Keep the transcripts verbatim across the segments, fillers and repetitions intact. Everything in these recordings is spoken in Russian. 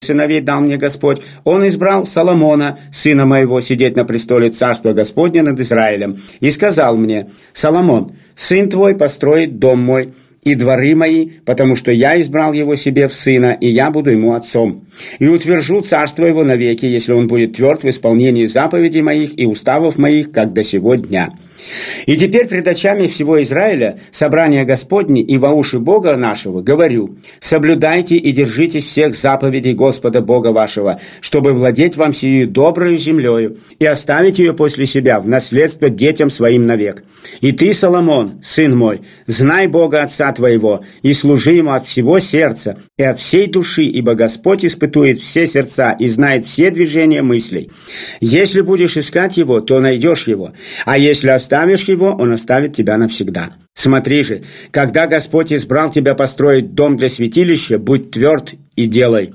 сыновей дал мне Господь, он избрал Соломона, сына моего, сидеть на престоле царства Господня над Израилем, и сказал мне: Соломон, сын твой построит дом мой и дворы мои, потому что я избрал его себе в сына, и я буду ему отцом. И утвержу царство его навеки, если он будет тверд в исполнении заповедей моих и уставов моих, как до сего дня. И теперь пред очами всего Израиля, собрания Господни и во уши Бога нашего, говорю: соблюдайте и держитесь всех заповедей Господа Бога вашего, чтобы владеть вам сию доброю землею и оставить ее после себя в наследство детям своим навек. И ты, Соломон, сын мой, знай Бога Отца твоего и служи ему от всего сердца и от всей души, ибо Господь испытует все сердца и знает все движения мыслей. Если будешь искать его, то найдешь его, а если оставишь его, он оставит тебя навсегда. Смотри же, когда Господь избрал тебя построить дом для святилища, будь тверд и делай.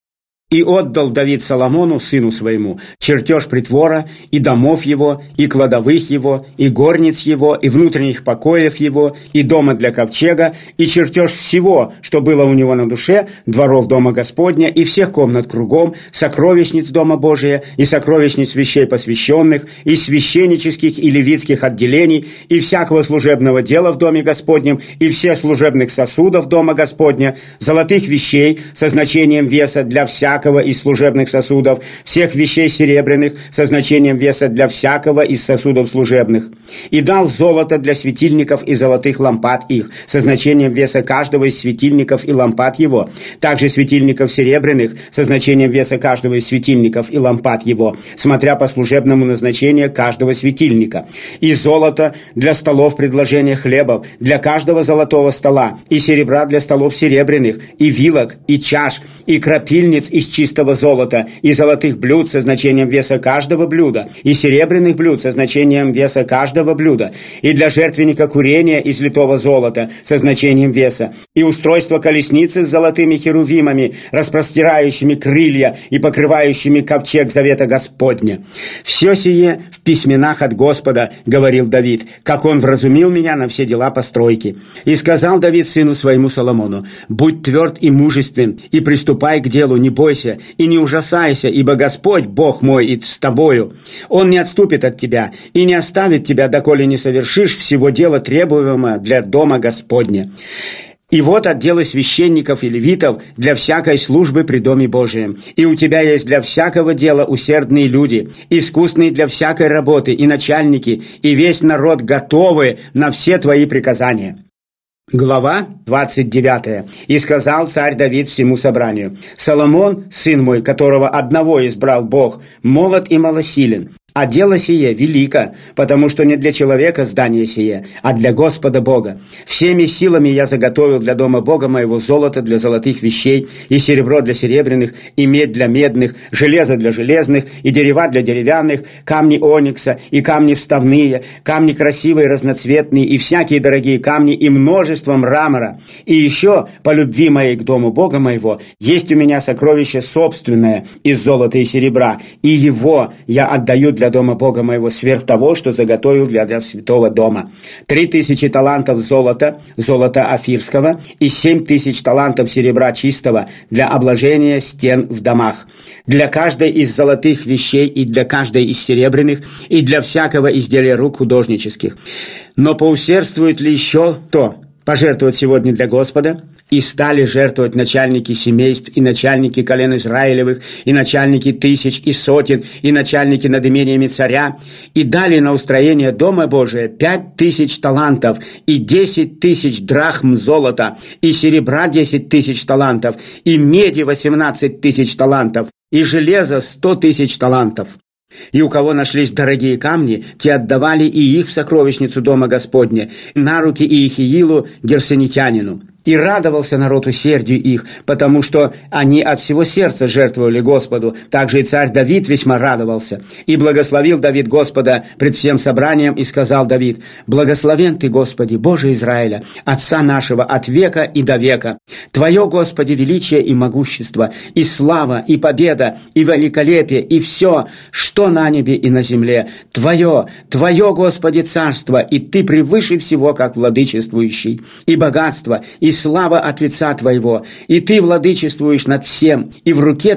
И отдал Давид Соломону, сыну своему, чертеж притвора, и домов его, и кладовых его, и горниц его, и внутренних покоев его, и дома для ковчега, и чертеж всего, что было у него на душе, дворов дома Господня, и всех комнат кругом, сокровищниц дома Божия, и сокровищниц вещей посвященных, и священнических и левитских отделений, и всякого служебного дела в доме Господнем, и всех служебных сосудов дома Господня, золотых вещей со значением веса для всякого из служебных сосудов, всех вещей серебряных со значением веса для всякого из сосудов служебных. И дал золото для светильников и золотых лампад их, со значением веса каждого из светильников и лампад его, также светильников серебряных, со значением веса каждого из светильников и лампад его, смотря по служебному назначению каждого светильника. И золото для столов предложения хлебов, для каждого золотого стола, и серебра для столов серебряных, и вилок, и чаш, и крапильниц из чистого золота, и золотых блюд со значением веса каждого блюда, и серебряных блюд со значением веса каждого блюда, и для жертвенника курения из литого золота со значением веса, и устройство колесницы с золотыми херувимами, распростирающими крылья и покрывающими ковчег завета Господня. Все сие в письменах от Господа, говорил Давид, как он вразумил меня на все дела постройки. И сказал Давид сыну своему Соломону: будь тверд и мужествен, и приступай к делу, не бойся, и не ужасайся, ибо Господь, Бог мой, и с тобою. Он не отступит от тебя и не оставит тебя, доколе не совершишь всего дела требуемого для дома Господня. И вот отделы священников и левитов для всякой службы при Доме Божием. И у тебя есть для всякого дела усердные люди, искусные для всякой работы, и начальники, и весь народ готовы на все твои приказания». Глава двадцать девятая. «И сказал царь Давид всему собранию: Соломон, сын мой, которого одного избрал Бог, молод и малосилен, а дело сие велико, потому что не для человека здание сие, а для Господа Бога. Всеми силами я заготовил для дома Бога моего золото для золотых вещей, и серебро для серебряных, и медь для медных, железо для железных, и дерева для деревянных, камни оникса, и камни вставные, камни красивые, разноцветные, и всякие дорогие камни, и множество мрамора. И еще, по любви моей к дому Бога моего, есть у меня сокровище собственное из золота и серебра, и его я отдаю для дома Бога моего сверх того, что заготовил для, для святого дома. Три тысячи талантов золота, золота афирского, и семь тысяч талантов серебра чистого для обложения стен в домах. Для каждой из золотых вещей и для каждой из серебряных, и для всякого изделия рук художнических. Но поусердствует ли еще то пожертвовать сегодня для Господа? И стали жертвовать начальники семейств, и начальники колен Израилевых, и начальники тысяч и сотен, и начальники над имениями царя, и дали на устроение Дома Божия пять тысяч талантов, и десять тысяч драхм золота, и серебра десять тысяч талантов, и меди восемнадцать тысяч талантов, и железа сто тысяч талантов. И у кого нашлись дорогие камни, те отдавали и их в сокровищницу Дома Господня, на руки Иехиилу герсонитянину. И радовался народ усердию их, потому что они от всего сердца жертвовали Господу. Также и царь Давид весьма радовался. И благословил Давид Господа пред всем собранием, и сказал Давид: «Благословен Ты, Господи, Боже Израиля, Отца нашего от века и до века. Твое, Господи, величие и могущество, и слава, и победа, и великолепие, и все, что на небе и на земле. Твое, Твое, Господи, царство, и Ты превыше всего, как владычествующий, и богатство, и слава от лица Твоего, и Ты владычествуешь над всем, и в руке